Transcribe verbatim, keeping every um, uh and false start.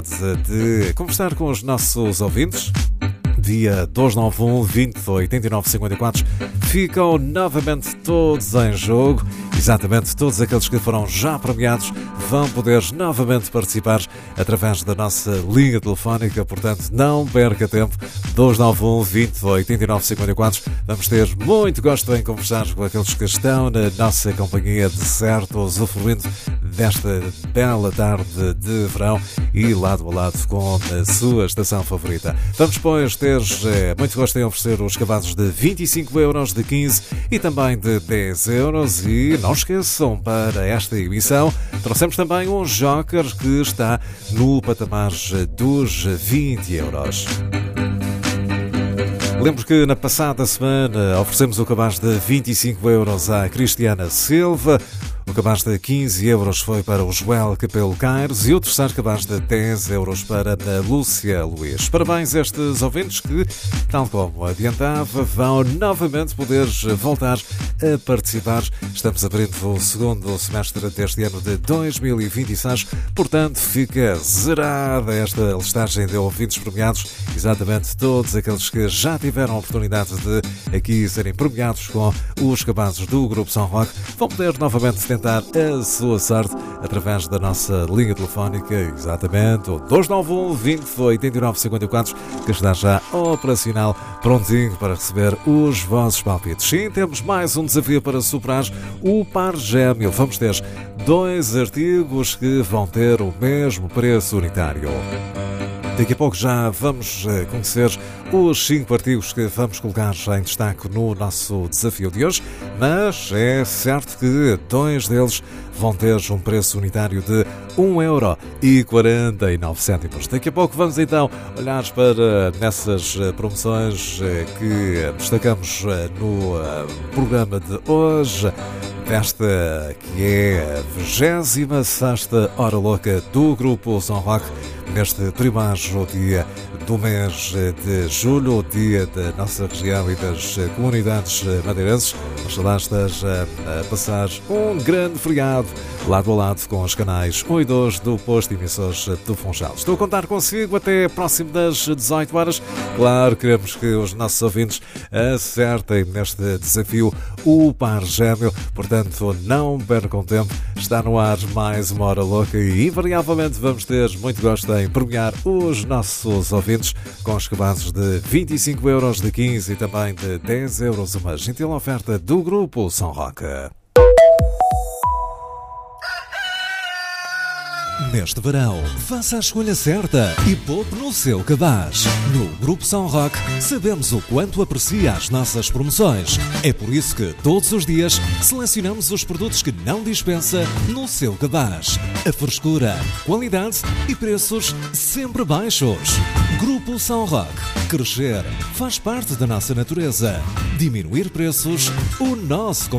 De conversar com os nossos ouvintes. Dia dois nove um, vinte, oitenta e nove, cinquenta e quatro. Ficam novamente todos em jogo. Exatamente, todos aqueles que foram já premiados vão poder novamente participar através da nossa linha telefónica. Portanto, não perca tempo. dois nove um, vinte, oitenta e nove, cinquenta e quatro. Vamos ter muito gosto em conversar com aqueles que estão na nossa companhia, de certo, usufruindo desta bela tarde de verão e lado a lado com a sua estação favorita. Vamos, pois, ter é, muito gosto em oferecer os cabazes de vinte e cinco euros, de quinze e também de dez euros. E não esqueçam, para esta emissão trouxemos também um joker que está no patamar dos vinte euros. Lembro que na passada semana oferecemos o cabaz de vinte e cinco euros à Cristiana Silva. O cabaz de quinze euros foi para o Joel Capelo Caires e o terceiro cabaz de dez euros para a Lúcia Luís. Parabéns a estes ouvintes que, tal como adiantava, vão novamente poder voltar a participar. Estamos abrindo o segundo semestre deste ano de dois mil e vinte e seis, portanto fica zerada esta listagem de ouvintes premiados. Exatamente todos aqueles que já tiveram a oportunidade de aqui serem premiados com os cabazes do Grupo São Roque vão poder novamente tentar a sua sorte através da nossa linha telefónica, exatamente o dois nove um, vinte, oitenta e nove, cinquenta e quatro, que está já operacional, prontinho para receber os vossos palpites. Sim, temos mais um desafio para superar, o par gêmeo. Vamos ter dois artigos que vão ter o mesmo preço unitário. Daqui a pouco já vamos conhecer os cinco artigos que vamos colocar em destaque no nosso desafio de hoje, mas é certo que dois deles vão ter um preço unitário de um euro e quarenta e nove cêntimos. Daqui a pouco vamos então olhar para nessas promoções que destacamos no programa de hoje, desta que é a vigésima sexta Hora Louca do Grupo São Roque, neste primeiro dia do mês de julho, o dia da nossa região e das comunidades madeirenses. Oxalá esteja a passar um grande feriado lado a lado com os canais um e dois do posto de emissores do Funchal. Estou a contar consigo até próximo das dezoito horas. Claro, queremos que os nossos ouvintes acertem neste desafio o par gêmeo, portanto não percam tempo. Está no ar mais uma Hora Louca e invariavelmente vamos ter muito gosto em premiar os nossos ouvintes com os cabazes de vinte e cinco euros, de quinze e também de dez euros, uma gentil oferta do Grupo São Roque. Neste verão, faça a escolha certa e poupe no seu cabaz. No Grupo São Roque, sabemos o quanto aprecia as nossas promoções. É por isso que, todos os dias, selecionamos os produtos que não dispensa no seu cabaz. A frescura, qualidade e preços sempre baixos. Grupo São Roque. Crescer faz parte da nossa natureza. Diminuir preços, o nosso